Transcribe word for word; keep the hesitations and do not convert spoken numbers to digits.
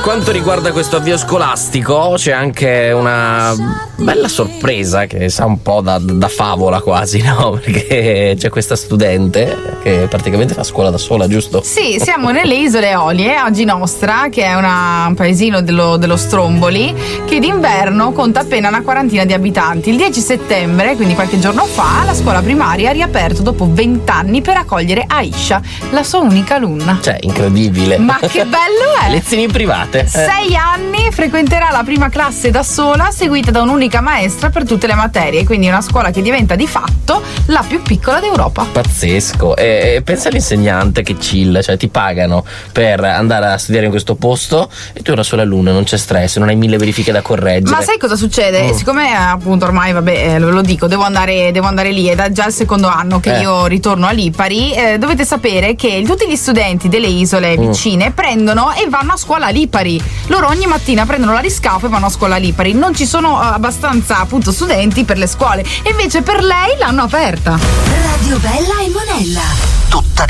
quanto riguarda questo avvio scolastico c'è anche una bella sorpresa che sa un po' da, da favola quasi, no? Perché c'è questa studente che praticamente fa scuola da sola, giusto? Sì, siamo nelle Isole Eolie, oggi nostra, che è una, un paesino dello, dello Stromboli, che d'inverno conta appena una quarantina di abitanti. Il dieci settembre, quindi qualche giorno fa, la scuola primaria ha riaperto dopo vent'anni per accogliere Aisha, la sua unica alunna. Cioè, incredibile. Ma che bello è! Lezioni private. Sei anni, frequenterà la prima classe da sola, seguita da un'unica maestra per tutte le materie, quindi una scuola che diventa di fatto la più piccola d'Europa. Pazzesco. E, e pensa all'insegnante che chill, cioè ti pagano per andare a studiare in questo posto e tu hai una sola alunna, non c'è stress, non hai mille verifiche da correggere. Ma sai cosa succede? Mm. Siccome appunto ormai, vabbè, eh, lo, lo dico, devo andare, devo andare lì, è da già il secondo anno che Eh. io ritorno a Lipari, eh, dovete sapere che tutti gli studenti delle isole vicine Mm. prendono e vanno a scuola a Lipari. Loro ogni mattina prendono la riscafo e vanno a scuola a Lipari. Non ci sono eh, abbastanza appunto studenti per le scuole, e invece per lei l'hanno aperta. Radio Bella e Monella. Tutta